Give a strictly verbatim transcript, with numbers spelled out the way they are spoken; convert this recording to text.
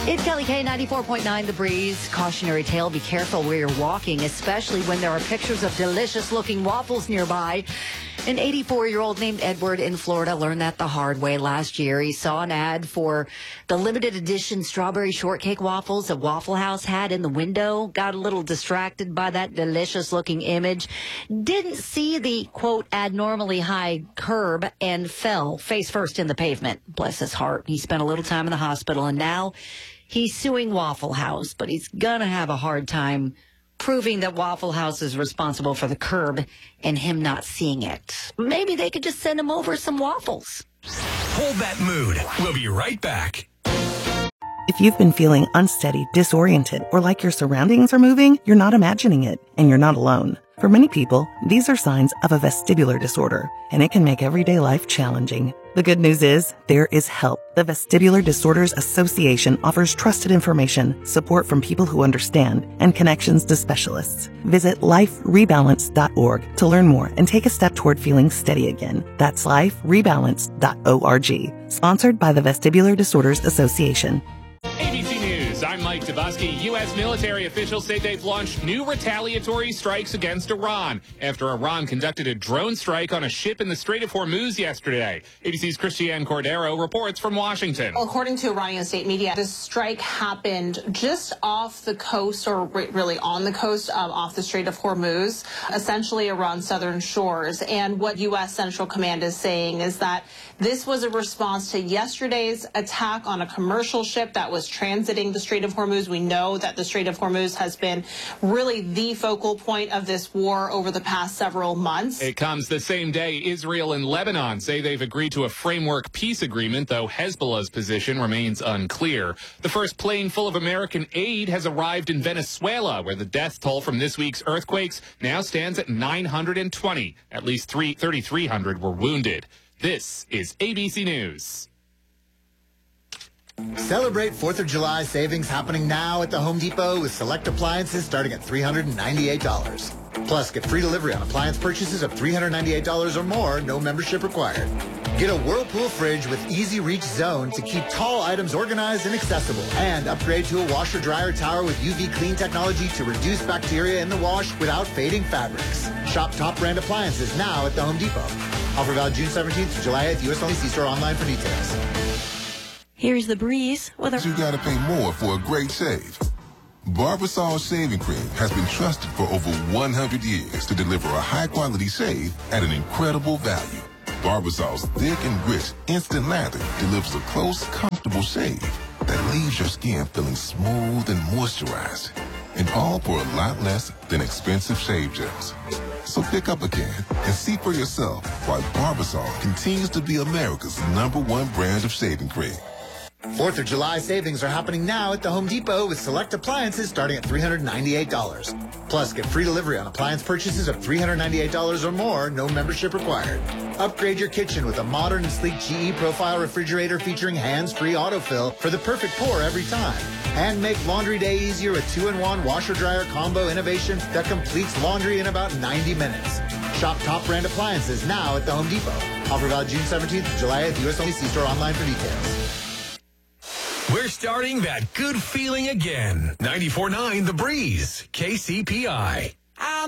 It's Kelly K, ninety-four point nine The Breeze. Cautionary tale, be careful where you're walking, especially when there are pictures of delicious-looking waffles nearby. An eighty-four-year-old named Edward in Florida learned that the hard way last year. He saw an ad for the limited edition strawberry shortcake waffles that Waffle House had in the window. Got a little distracted by that delicious-looking image. Didn't see the, quote, abnormally high curb and fell face first in the pavement. Bless his heart. He spent a little time in the hospital, and now he's suing Waffle House, but he's going to have a hard time proving that Waffle House is responsible for the curb and him not seeing it. Maybe they could just send him over some waffles. Hold that mood. We'll be right back. If you've been feeling unsteady, disoriented, or like your surroundings are moving, you're not imagining it, and you're not alone. For many people, these are signs of a vestibular disorder, and it can make everyday life challenging. The good news is, there is help. The Vestibular Disorders Association offers trusted information, support from people who understand, and connections to specialists. Visit life rebalance dot org to learn more and take a step toward feeling steady again. That's life rebalance dot org. Sponsored by the Vestibular Disorders Association. A B C News, I'm Mike Dubosky. U S military officials say they've launched new retaliatory strikes against Iran after Iran conducted a drone strike on a ship in the Strait of Hormuz yesterday. A B C's Christiane Cordero reports from Washington. According to Iranian state media, this strike happened just off the coast, or really on the coast, um, off the Strait of Hormuz, essentially Iran's southern shores. And what U S Central Command is saying is that this was a response to yesterday's attack on a commercial ship that was transiting the Strait of Hormuz. We know that the Strait of Hormuz has been really the focal point of this war over the past several months. It comes the same day Israel and Lebanon say they've agreed to a framework peace agreement, though Hezbollah's position remains unclear. The first plane full of American aid has arrived in Venezuela, where the death toll from this week's earthquakes now stands at nine hundred twenty. At least thirty-three hundred were wounded. This is A B C News. Celebrate fourth of July savings happening now at the Home Depot with select appliances starting at three hundred ninety-eight dollars. Plus, get free delivery on appliance purchases of three hundred ninety-eight dollars or more, no membership required. Get a Whirlpool fridge with easy reach zone to keep tall items organized and accessible. And upgrade to a washer dryer tower with U V clean technology to reduce bacteria in the wash without fading fabrics. Shop top brand appliances now at the Home Depot. Offer valid June seventeenth to July eighth, U S only. See store online for details. Here's The Breeze with a... You gotta pay more for a great shave. Barbasol Shaving Cream has been trusted for over one hundred years to deliver a high-quality shave at an incredible value. Barbasol's thick and rich instant lather delivers a close, comfortable shave that leaves your skin feeling smooth and moisturized. And all for a lot less than expensive shave gels. So pick up again and see for yourself why Barbasol continues to be America's number one brand of shaving cream. fourth of July savings are happening now at the Home Depot with select appliances starting at three hundred ninety-eight dollars. Plus, get free delivery on appliance purchases of three hundred ninety-eight dollars or more, no membership required. Upgrade your kitchen with a modern and sleek G E Profile refrigerator featuring hands-free autofill for the perfect pour every time. And make laundry day easier with two in one washer-dryer combo innovation that completes laundry in about ninety minutes. Shop top brand appliances now at the Home Depot. Offer valid June seventeenth to July eighth, U S only. See store online for details. We're starting that good feeling again. ninety-four point nine The Breeze, K C P I.